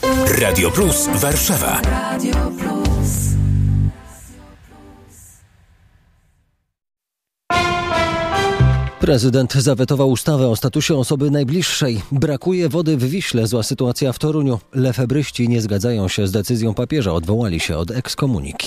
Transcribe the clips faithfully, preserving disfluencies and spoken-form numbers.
Radio Plus Warszawa. Radio Plus. Prezydent zawetował ustawę o statusie osoby najbliższej. Brakuje wody w Wiśle, zła sytuacja w Toruniu. Lefebryści nie zgadzają się z decyzją papieża, odwołali się od ekskomuniki.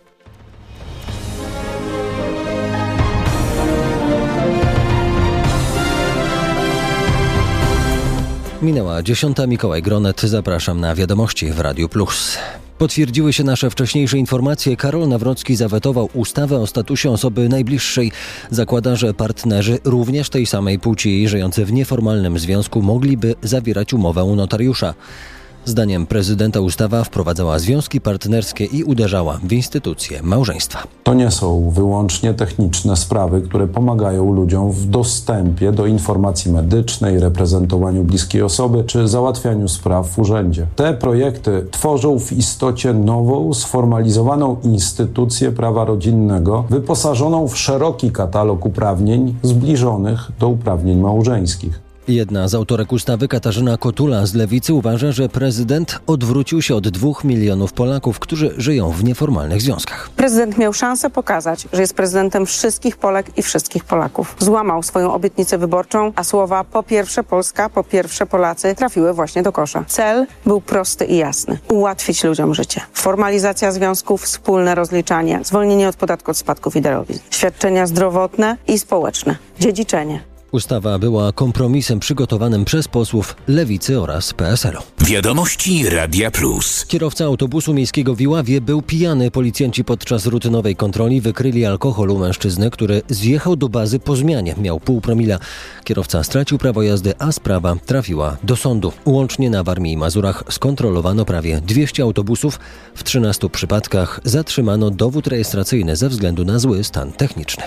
Minęła dziesiąta. Mikołaj Gronet. Zapraszam na wiadomości w Radiu Plus. Potwierdziły się nasze wcześniejsze informacje. Karol Nawrocki zawetował ustawę o statusie osoby najbliższej. Zakłada, że partnerzy również tej samej płci żyjący w nieformalnym związku mogliby zawierać umowę u notariusza. Zdaniem prezydenta ustawa wprowadzała związki partnerskie i uderzała w instytucję małżeństwa. To nie są wyłącznie techniczne sprawy, które pomagają ludziom w dostępie do informacji medycznej, reprezentowaniu bliskiej osoby czy załatwianiu spraw w urzędzie. Te projekty tworzą w istocie nową, sformalizowaną instytucję prawa rodzinnego, wyposażoną w szeroki katalog uprawnień zbliżonych do uprawnień małżeńskich. Jedna z autorek ustawy, Katarzyna Kotula z Lewicy, uważa, że prezydent odwrócił się od dwóch milionów Polaków, którzy żyją w nieformalnych związkach. Prezydent miał szansę pokazać, że jest prezydentem wszystkich Polek i wszystkich Polaków. Złamał swoją obietnicę wyborczą, a słowa po pierwsze Polska, po pierwsze Polacy trafiły właśnie do kosza. Cel był prosty i jasny. Ułatwić ludziom życie. Formalizacja związków, wspólne rozliczanie, zwolnienie od podatku od spadków i darowizn, świadczenia zdrowotne i społeczne, dziedziczenie. Ustawa była kompromisem przygotowanym przez posłów Lewicy oraz P S L u. Wiadomości Radia Plus. Kierowca autobusu miejskiego w Iławie był pijany. Policjanci podczas rutynowej kontroli wykryli alkohol u mężczyzny, który zjechał do bazy po zmianie. Miał pół promila. Kierowca stracił prawo jazdy, a sprawa trafiła do sądu. Łącznie na Warmii i Mazurach skontrolowano prawie dwieście autobusów. W trzynastu przypadkach zatrzymano dowód rejestracyjny ze względu na zły stan techniczny.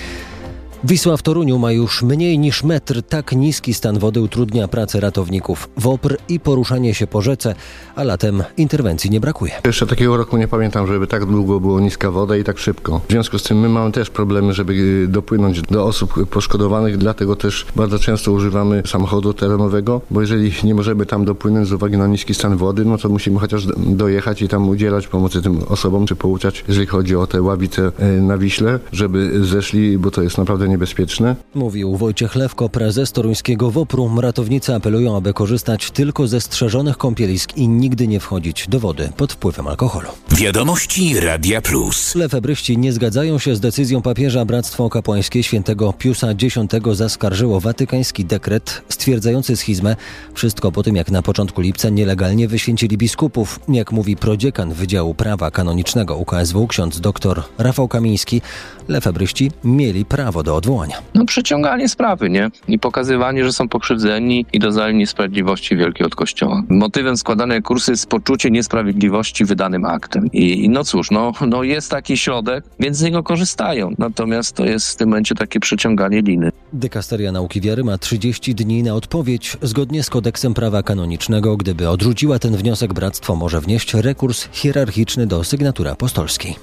Wisła w Toruniu ma już mniej niż metr. Tak niski stan wody utrudnia pracę ratowników WOPR i poruszanie się po rzece, a latem interwencji nie brakuje. Jeszcze takiego roku nie pamiętam, żeby tak długo było niska woda i tak szybko. W związku z tym my mamy też problemy, żeby dopłynąć do osób poszkodowanych, dlatego też bardzo często używamy samochodu terenowego, bo jeżeli nie możemy tam dopłynąć z uwagi na niski stan wody, no to musimy chociaż dojechać i tam udzielać pomocy tym osobom, czy pouczać, jeżeli chodzi o te ławice na Wiśle, żeby zeszli, bo to jest naprawdę nie niebezpieczne. Mówił Wojciech Lewko, prezes toruńskiego WOPR-u. Ratownicy apelują, aby korzystać tylko ze strzeżonych kąpielisk i nigdy nie wchodzić do wody pod wpływem alkoholu. Wiadomości Radia Plus. Lefebryści nie zgadzają się z decyzją papieża. Bractwo kapłańskie świętego Piusa X zaskarżyło watykański dekret stwierdzający schizmę. Wszystko po tym, jak na początku lipca nielegalnie wyświęcili biskupów. Jak mówi prodziekan Wydziału Prawa Kanonicznego U K S W, ksiądz dr Rafał Kamiński, lefebryści mieli prawo do odwołania. No przeciąganie sprawy, nie? I pokazywanie, że są pokrzywdzeni i doznali niesprawiedliwości wielkiej od Kościoła. Motywem składanej kursy jest poczucie niesprawiedliwości wydanym aktem. I, i no cóż, no, no jest taki środek, więc z niego korzystają. Natomiast to jest w tym momencie takie przeciąganie liny. Dykasteria Nauki Wiary ma trzydzieści dni na odpowiedź. Zgodnie z kodeksem prawa kanonicznego, gdyby odrzuciła ten wniosek, bractwo może wnieść rekurs hierarchiczny do sygnatury apostolskiej.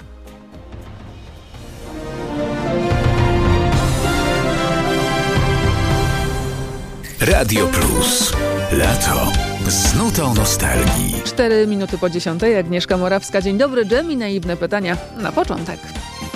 Radio Plus. Lato. Z nutą nostalgii. Cztery minuty po dziesiątej. Agnieszka Morawska. Dzień dobry, Dżem i naiwne pytania na początek.